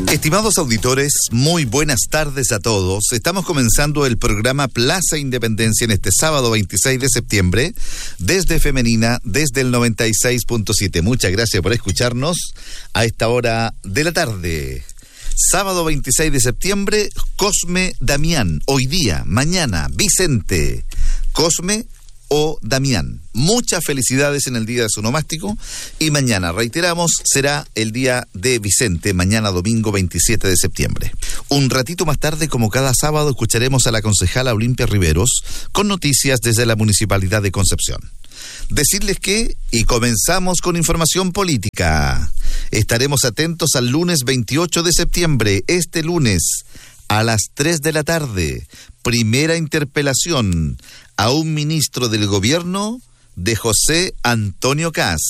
Estimados auditores, muy buenas tardes a todos. Estamos comenzando el programa Plaza Independencia en este sábado 26 de septiembre, desde Femenina, desde el 96.7. Muchas gracias por escucharnos a esta hora de la tarde. Sábado 26 de septiembre, Cosme, Damián. Hoy día, mañana, Vicente. Cosme o Damián. Muchas felicidades en el día de su onomástico y mañana, reiteramos, será el día de Vicente, mañana domingo 27 de septiembre. Un ratito más tarde, como cada sábado, escucharemos a la concejala Olimpia Riveros con noticias desde la Municipalidad de Concepción. Decirles que, y comenzamos con información política, estaremos atentos al lunes 28 de septiembre, este lunes, a las 3 de la tarde, primera interpelación a un ministro del gobierno de José Antonio Kast.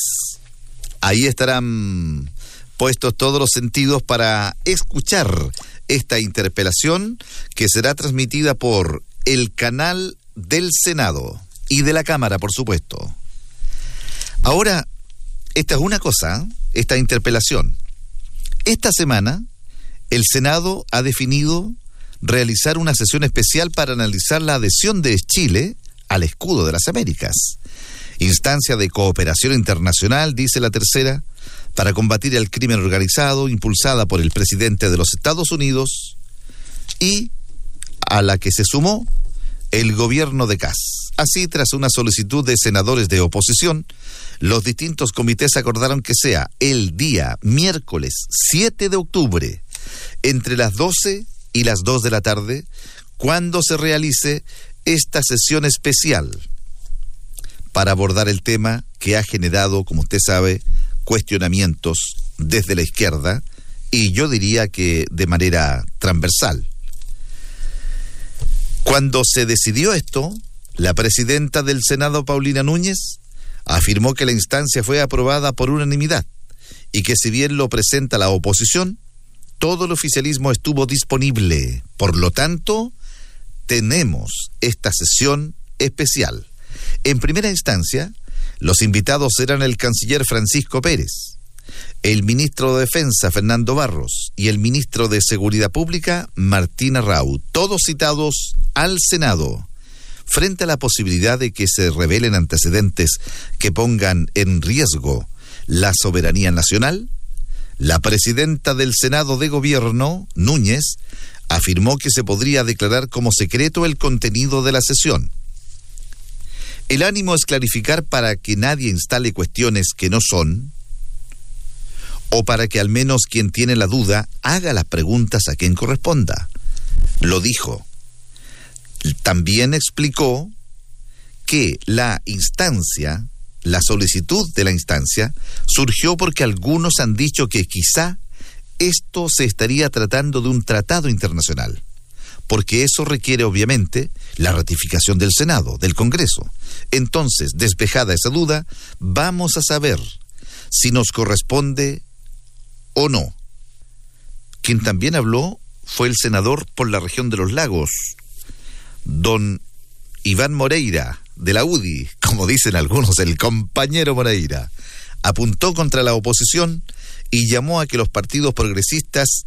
Ahí estarán puestos todos los sentidos para escuchar esta interpelación que será transmitida por el canal del Senado y de la Cámara, por supuesto. Ahora, esta es una cosa, esta interpelación. Esta semana, el Senado ha definido realizar una sesión especial para analizar la adhesión de Chile al escudo de las Américas. Instancia de cooperación internacional, dice la tercera, para combatir el crimen organizado, impulsada por el presidente de los Estados Unidos y a la que se sumó el gobierno de Kast. Así, tras una solicitud de senadores de oposición, los distintos comités acordaron que sea el día miércoles 7 de octubre, entre las 12 y las 2 de la tarde, cuando se realice esta sesión especial para abordar el tema que ha generado, como usted sabe, cuestionamientos desde la izquierda y yo diría que de manera transversal. Cuando se decidió esto, la presidenta del Senado, Paulina Núñez, afirmó que la instancia fue aprobada por unanimidad y que si bien lo presenta la oposición, todo el oficialismo estuvo disponible. Por lo tanto, tenemos esta sesión especial. En primera instancia, los invitados serán el canciller Francisco Pérez, el ministro de Defensa Fernando Barros y el ministro de Seguridad Pública Martín Arrau, todos citados al Senado. Frente a la posibilidad de que se revelen antecedentes que pongan en riesgo la soberanía nacional, la presidenta del Senado de Gobierno, Núñez, afirmó que se podría declarar como secreto el contenido de la sesión. El ánimo es clarificar para que nadie instale cuestiones que no son, o para que al menos quien tiene la duda haga las preguntas a quien corresponda. Lo dijo. También explicó que la instancia, la solicitud de la instancia, surgió porque algunos han dicho que quizá esto se estaría tratando de un tratado internacional, porque eso requiere obviamente la ratificación del Senado, del Congreso. Entonces, despejada esa duda, vamos a saber si nos corresponde o no. Quien también habló fue el senador por la región de los Lagos, don Iván Moreira, de la UDI, como dicen algunos, el compañero Moreira. Apuntó contra la oposición y llamó a que los partidos progresistas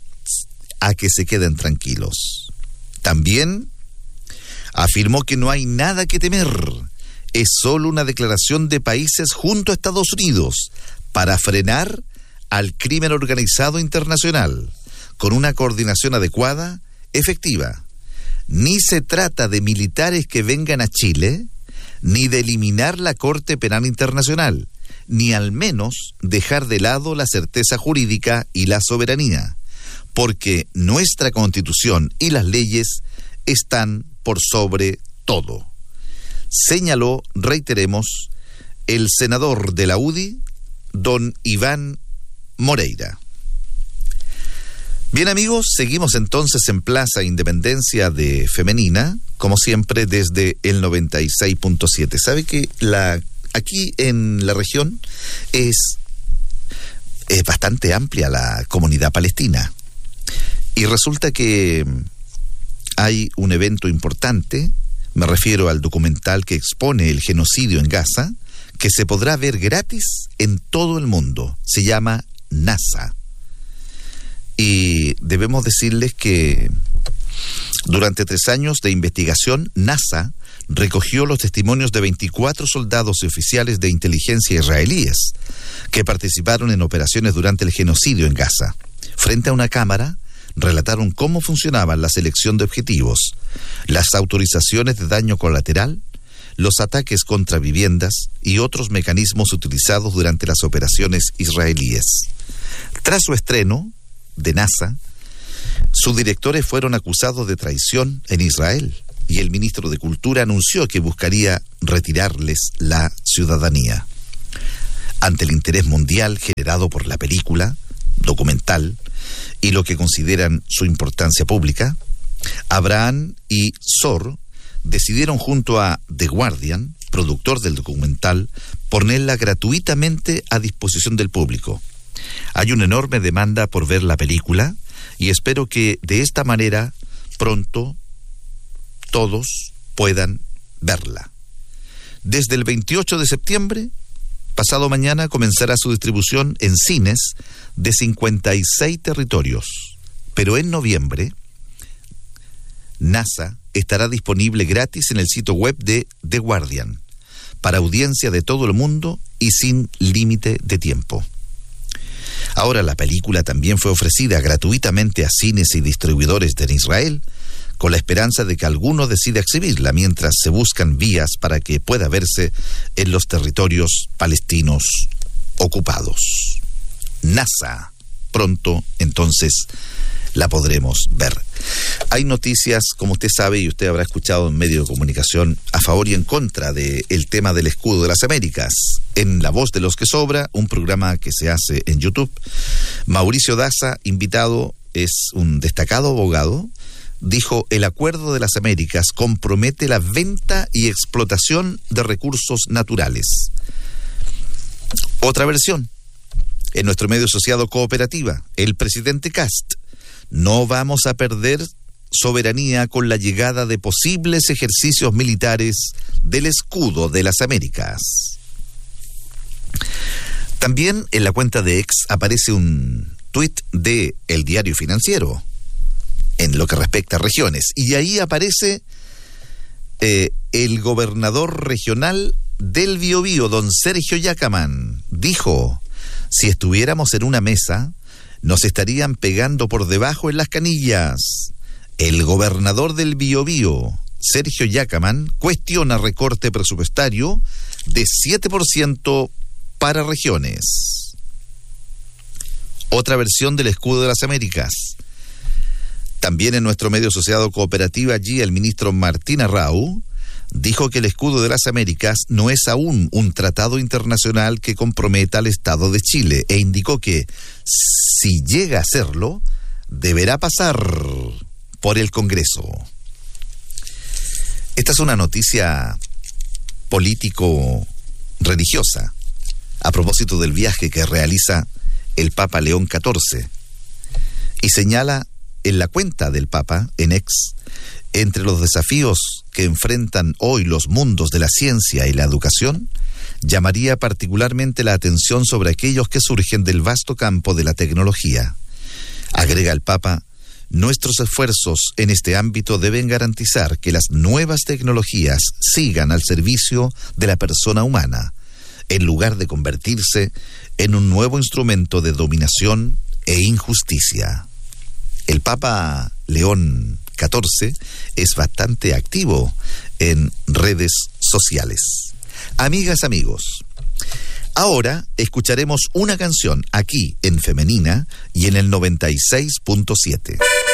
a que se queden tranquilos. También afirmó que no hay nada que temer, es solo una declaración de países junto a Estados Unidos para frenar al crimen organizado internacional, con una coordinación adecuada, efectiva. Ni se trata de militares que vengan a Chile, ni de eliminar la Corte Penal Internacional, ni al menos dejar de lado la certeza jurídica y la soberanía, porque nuestra Constitución y las leyes están por sobre todo. Señaló, reiteremos, el senador de la UDI, don Iván Moreira. Bien, amigos, seguimos entonces en Plaza Independencia de Femenina, como siempre desde el 96.7. ¿Sabe que aquí en la región es bastante amplia la comunidad palestina? Y resulta que hay un evento importante, me refiero al documental que expone el genocidio en Gaza, que se podrá ver gratis en todo el mundo. Se llama NASA. Y debemos decirles que durante 3 años de investigación, NASA recogió los testimonios de 24 soldados y oficiales de inteligencia israelíes que participaron en operaciones durante el genocidio en Gaza. Frente a una cámara, relataron cómo funcionaba la selección de objetivos, las autorizaciones de daño colateral, los ataques contra viviendas y otros mecanismos utilizados durante las operaciones israelíes. Tras su estreno de NASA, sus directores fueron acusados de traición en Israel y el ministro de Cultura anunció que buscaría retirarles la ciudadanía. Ante el interés mundial generado por la película documental y lo que consideran su importancia pública, Abraham y Sor decidieron junto a The Guardian, productor del documental, ponerla gratuitamente a disposición del público. Hay una enorme demanda por ver la película y espero que de esta manera pronto todos puedan verla. Desde el 28 de septiembre, pasado mañana, comenzará su distribución en cines de 56 territorios. Pero en noviembre, NASA estará disponible gratis en el sitio web de The Guardian, para audiencia de todo el mundo y sin límite de tiempo. Ahora, la película también fue ofrecida gratuitamente a cines y distribuidores de Israel, con la esperanza de que alguno decida exhibirla mientras se buscan vías para que pueda verse en los territorios palestinos ocupados. NASA, pronto entonces la podremos ver. Hay noticias, como usted sabe y usted habrá escuchado en medios de comunicación, a favor y en contra del tema del escudo de las Américas. En La Voz de los que Sobra, un programa que se hace en YouTube, Mauricio Daza, invitado, es un destacado abogado, dijo: el Acuerdo de las Américas compromete la venta y explotación de recursos naturales. Otra versión, en nuestro medio asociado Cooperativa, el presidente Kast: no vamos a perder soberanía con la llegada de posibles ejercicios militares del escudo de las Américas. También en la cuenta de X aparece un tuit de El Diario Financiero en lo que respecta a regiones, y ahí aparece el gobernador regional del Biobío, don Sergio Yacamán. Dijo: si estuviéramos en una mesa, nos estarían pegando por debajo en las canillas. El gobernador del Biobío, Sergio Yacamán, cuestiona recorte presupuestario de 7% para regiones. Otra versión del escudo de las Américas. También en nuestro medio asociado Cooperativa, allí el ministro Martín Arrau dijo que el escudo de las Américas no es aún un tratado internacional que comprometa al Estado de Chile, e indicó que si llega a serlo, deberá pasar por el Congreso. Esta es una noticia político-religiosa a propósito del viaje que realiza el Papa León XIV, y señala en la cuenta del Papa, en X, entre los desafíos que enfrentan hoy los mundos de la ciencia y la educación, llamaría particularmente la atención sobre aquellos que surgen del vasto campo de la tecnología. Agrega el Papa: nuestros esfuerzos en este ámbito deben garantizar que las nuevas tecnologías sigan al servicio de la persona humana, en lugar de convertirse en un nuevo instrumento de dominación e injusticia. El Papa León XIV es bastante activo en redes sociales. Amigas, amigos, ahora escucharemos una canción aquí en Femenina y en el 96.7.